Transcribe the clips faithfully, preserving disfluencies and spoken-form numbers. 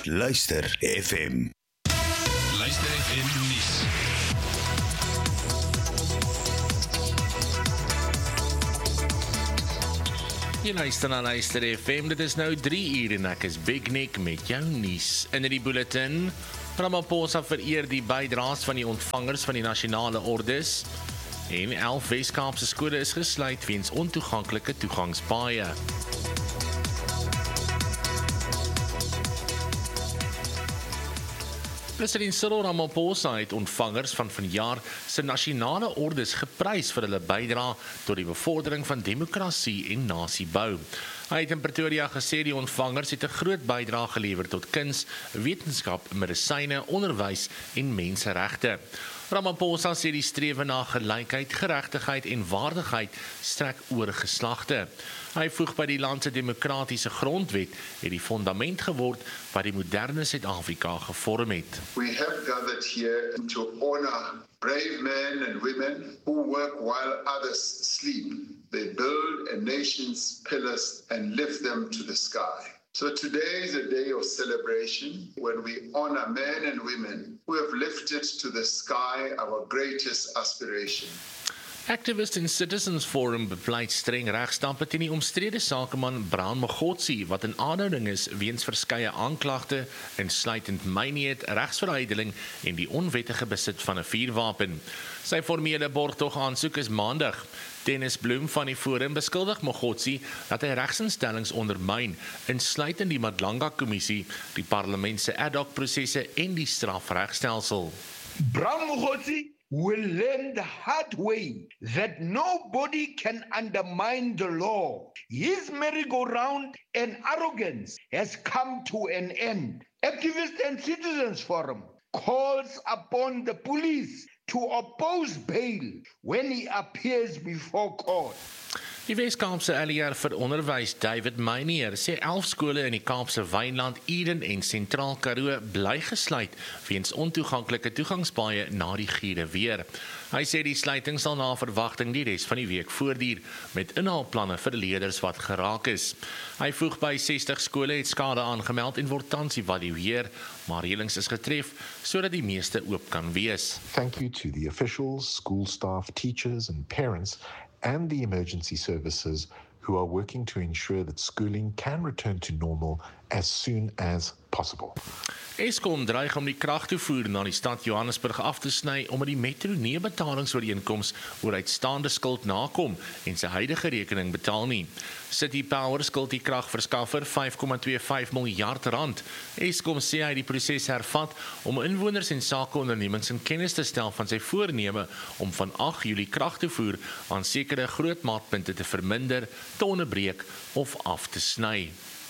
op Luister F M. Luister F M nuus. Jy luister na Luister F M, dit is nou drie uur en ek is Big Nick met jou nuus. In die bulletin, Ramaphosa vereer die bydraes van die ontvangers van die nasionale ordes en elf Wes-Kaapse skole is gesluit weens ontoeganklike toegangspaaie. President Cyril Ramaphosa het ontvangers van vanjaar se nasionale ordes geprys vir hulle bydra tot die bevordering van demokrasie en nasiebou. Hy het in Pretoria gesê die ontvangers het 'n groot bydra gelewer tot kuns, wetenskap, medisyne, onderwys en menseregte. Ramaphosa sê die strewe na gelykheid, geregtigheid en waardigheid strek oor geslagte. Hy voeg by die land se demokratiese grondwet het die fondament geword wat die moderne Suid-Afrika gevorm het. We have gathered here to honor brave men and women who work while others sleep. They build a nation's pillars and lift them to the sky. So today is a day of celebration when we honor men and women who have lifted to the sky our greatest aspiration. Activist en Citizens Forum bepleit streng regstappe teen die omstrede sakeman Brown Mogotsi wat in aanhouding is weens verskeie aanklagte insluitend myneet, regsverhuideling en die onwettige besit van 'n vuurwapen. Sy formele borgtog aansoek is maandag. Dennis Bloem van die Forum beskuldig Mogotsi dat hy regsinstellings ondermyn, insluitend die Madlanga-kommissie, die parlement se ad hoc prosesse en die strafregstelsel. Brown Mogotsi will learn the hard way that nobody can undermine the law. His merry-go-round and arrogance has come to an end. Activist and Citizens Forum calls upon the police to oppose bail when he appears before court. Die Wes-Kaapse L E R vir onderwys David Meinier sê elf skole in die Kaapse Wynland, Eden en Sentraal Karoo bly gesluit weens ontoeganklike toegangspaaie na die giere weer. Hy sê die sluiting sal na verwagting die res van die week voortduur met inhaalplanne vir leerders wat geraak is. Hy voeg by sestig skole het skade aangemeld en word tans evalueer, maar reëlings is getref sodat die meeste oop kan wees. Thank you to the officials, school staff, teachers and parents and the emergency services who are working to ensure that schooling can return to normal as soon as possible. Eskom dreig om die kragtoevoer na die stad Johannesburg af te sny omdat die Metro nie betalingsooreenkoms oor uitstaande skuld nakom en sy huidige rekening betaal nie. City Power skuld die kragverskaffer vyf komma twee vyf miljard rand. Eskom sê hy die proses hervat om inwoners en sakeondernemings in kennis te stel van sy voorneme om van agt Julie kragtoevoer aan sekere grootmaatpunte te verminder, te onderbreek of af te sny.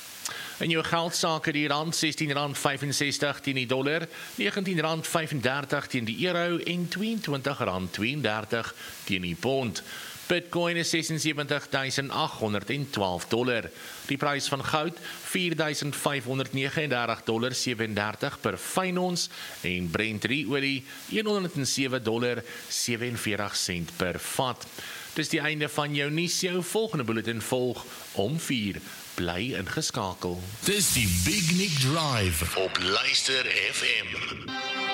In jou geldsake die rand sestien rand vyfensestig teen die dollar, negentien rand vyfendertig teen die euro en tweeëntwintig rand tweeëndertig teen die pond. Bitcoin is sesens ewig duisend agt honderd twaalf dollar. Die prys van goud vier duisend vyf honderd negenendertig dollar sewendertig per fyn ons en Brent olie een honderd sewe dollar sewenveertig sent per vat. Dis die einde van jou nuus. Jou volgende bulletin volg om vier. Bly ingeskakel. Dis die Big Nick Drive op Luister F M.